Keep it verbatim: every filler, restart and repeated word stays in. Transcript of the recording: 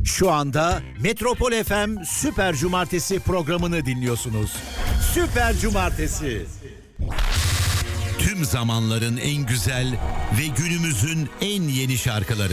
Şu anda Metropol F M Süper Cumartesi programını dinliyorsunuz. Süper Cumartesi. Tüm zamanların en güzel ve günümüzün en yeni şarkıları.